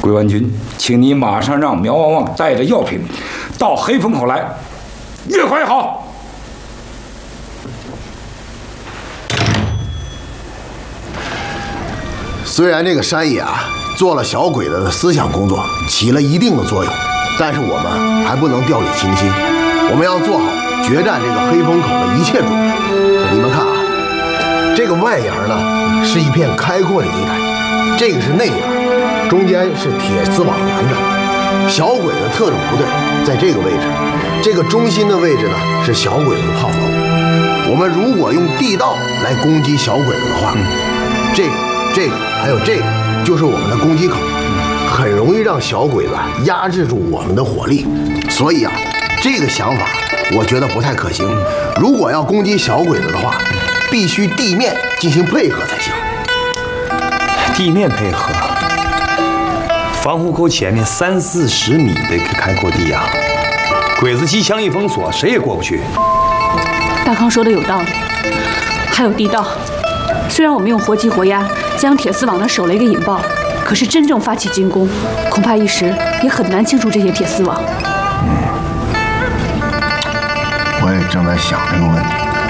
桂万军，请你马上让苗旺旺带着药品到黑风口来，越快越好。 虽然这个山野啊做了小鬼子的思想工作，起了一定的作用，但是我们还不能掉以轻心，我们要做好决战这个黑风口的一切准备。你们看啊，这个外沿呢是一片开阔的地带，这个是内沿，中间是铁丝网拦着。小鬼子特种部队在这个位置，这个中心的位置呢是小鬼子的炮楼。我们如果用地道来攻击小鬼子的话，这个还有这个就是我们的攻击口，很容易让小鬼子压制住我们的火力。所以啊，这个想法我觉得不太可行。如果要攻击小鬼子的话，必须地面进行配合才行。 地面配合，防护沟前面30-40米的开阔地啊，鬼子机枪一封锁，谁也过不去。 大康说的有道理，还有地道。虽然我们用活鸡活鸭将铁丝网的手雷给引爆，可是真正发起进攻，恐怕一时也很难清除这些铁丝网。 我也正在想这个问题。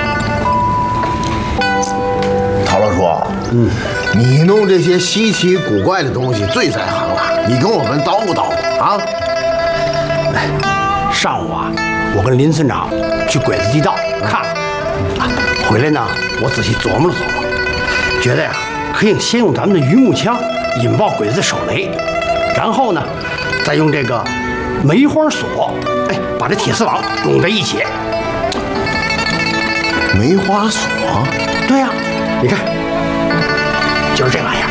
陶老叔，你弄这些稀奇古怪的东西最在行了，你跟我们叨咕叨咕啊！ 哎，上午啊，我跟林村长去鬼子地道看了，回来呢，我仔细琢磨了琢磨。觉得呀，可以先用咱们的榆木枪引爆鬼子的手雷，然后呢，再用这个梅花锁，哎，把这铁丝网拢在一起。 梅花锁？ 对呀，你看，就是这玩意儿。